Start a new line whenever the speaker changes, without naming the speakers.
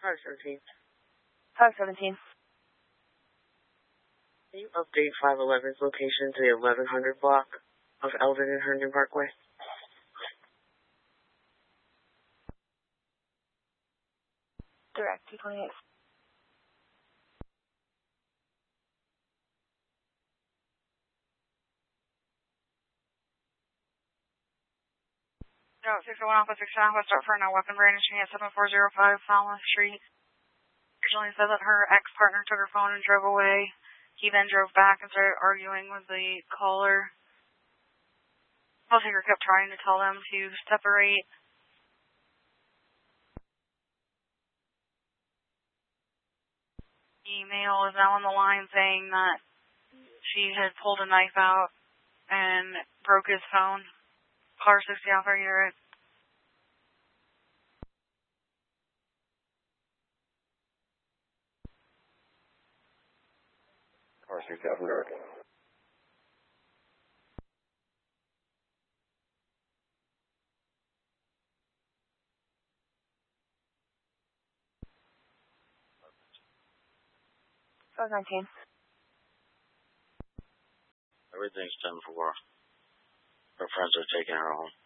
517.
517.
Can you update 511's location to the 1100 block of Eldon and Herndon Parkway?
Direct 228.
No, 601 Alpha 6 Southwest, start for no weapon brandishing at 7405 Falmouth Street. Originally said that her ex-partner took her phone and drove away. He then drove back and started arguing with the caller. Taker kept trying to tell them to separate. The male is now on the line saying that she had pulled a knife out and broke his phone. Car 60 Alpha, you're at.
Car 60 Alpha, direct.
$519.
Everything's 10-4. Her friends are taking her home.